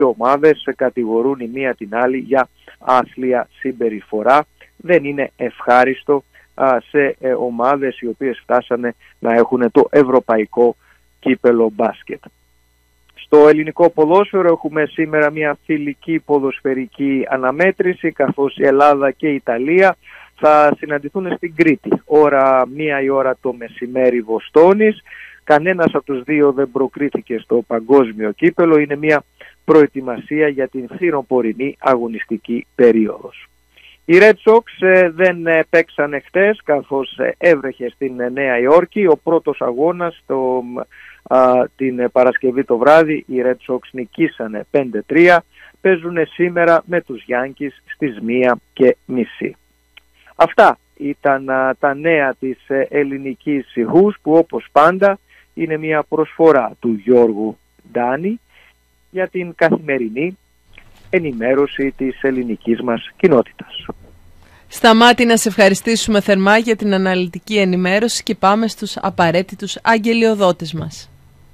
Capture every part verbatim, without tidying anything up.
ομάδες κατηγορούν η μία την άλλη για άθλια συμπεριφορά. Δεν είναι ευχάριστο σε ομάδες οι οποίες φτάσανε να έχουν το ευρωπαϊκό κύπελο μπάσκετ. Στο ελληνικό ποδόσφαιρο έχουμε σήμερα μια φιλική ποδοσφαιρική αναμέτρηση, καθώς η Ελλάδα και η Ιταλία θα συναντηθούν στην Κρήτη. Ώρα μία η ώρα το μεσημέρι Βοστόνης. Κανένας από τους δύο δεν προκρίθηκε στο παγκόσμιο κύπελο. Είναι μια προετοιμασία για την θυροπορεινή αγωνιστική περίοδος. Οι Red Sox δεν παίξανε χτες, καθώς έβρεχε στην Νέα Υόρκη. Ο πρώτος αγώνας το, α, την Παρασκευή το βράδυ οι Red Sox νικήσανε πέντε τρία. Παίζουν σήμερα με τους Yankees στις μία και μισή. Αυτά ήταν α, τα νέα της ελληνικής ηχούς, που όπως πάντα είναι μια προσφορά του Γιώργου Ντάνη για την καθημερινή ενημέρωση της ελληνικής μας κοινότητας. Σταμάτη, να σε ευχαριστήσουμε θερμά για την αναλυτική ενημέρωση και πάμε στους απαραίτητους αγγελιοδότες μας.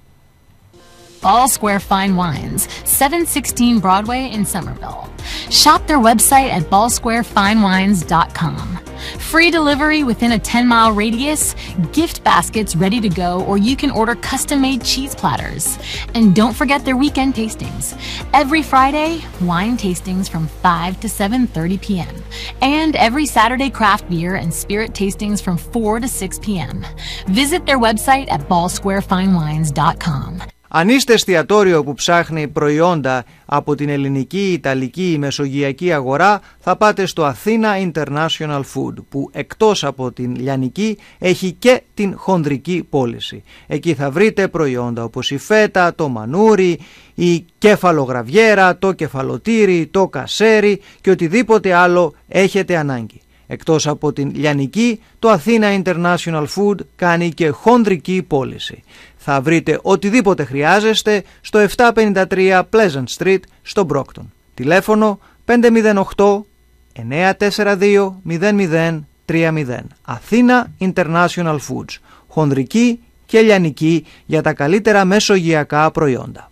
Ball Square Fine Wines, seven sixteen Broadway in Somerville. Shop their website at ball square fine wines dot com. Free delivery within a ten mile radius, gift baskets ready to go, or you can order custom-made cheese platters. And don't forget their weekend tastings. Every Friday, wine tastings from five to seven thirty p m And every Saturday, craft beer and spirit tastings from four to six p m Visit their website at ball square fine wines dot com. Αν είστε εστιατόριο που ψάχνει προϊόντα από την ελληνική, ιταλική ή μεσογειακή αγορά, θα πάτε στο Αθήνα International Food, που εκτός από την λιανική έχει και την χονδρική πώληση. Εκεί θα βρείτε προϊόντα όπως η φέτα, το μανούρι, η κεφαλογραβιέρα, το κεφαλοτήρι, το κασέρι και οτιδήποτε άλλο έχετε ανάγκη. Εκτός από την λιανική, το Αθήνα International Food κάνει και χονδρική πώληση. Θα βρείτε οτιδήποτε χρειάζεστε στο επτακόσια πενήντα τρία Pleasant Street στο Brockton. Τηλέφωνο πέντε μηδέν οκτώ εννιά τέσσερα δύο μηδέν μηδέν τρία μηδέν. Αθήνα International Foods. Χονδρική και λιανική για τα καλύτερα μεσογειακά προϊόντα.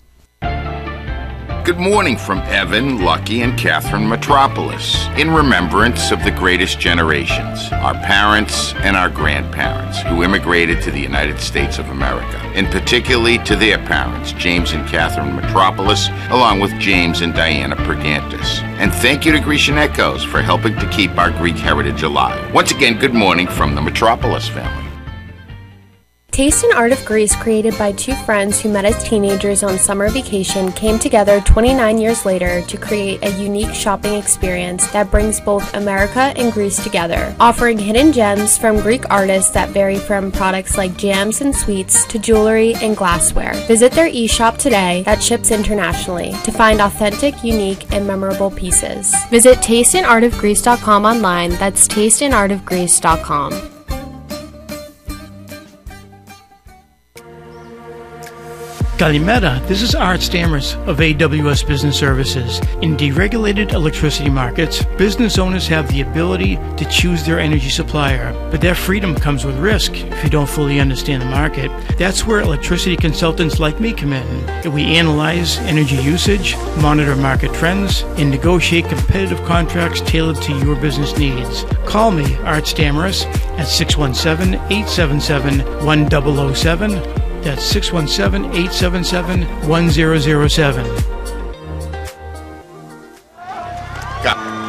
Good morning from Evan, Lucky, and Catherine Metropolis, in remembrance of the greatest generations, our parents and our grandparents, who immigrated to the United States of America, and particularly to their parents, James and Catherine Metropolis, along with James and Diana Pergantis. And thank you to Grecian Echoes for helping to keep our Greek heritage alive. Once again, good morning from the Metropolis family. Taste and Art of Greece, created by two friends who met as teenagers on summer vacation, came together twenty-nine years later to create a unique shopping experience that brings both America and Greece together, offering hidden gems from Greek artists that vary from products like jams and sweets to jewelry and glassware. Visit their e-shop today that ships internationally to find authentic, unique, and memorable pieces. Visit taste and art of greece dot com online. That's taste and art of greece dot com. Kalimera, this is Art Stammers of A W S Business Services. In deregulated electricity markets, business owners have the ability to choose their energy supplier, but that freedom comes with risk if you don't fully understand the market. That's where electricity consultants like me come in. We analyze energy usage, monitor market trends, and negotiate competitive contracts tailored to your business needs. Call me, Art Stammers, at six one seven, eight seven seven, one zero zero seven. That's six one seven, eight seven seven, one zero zero seven.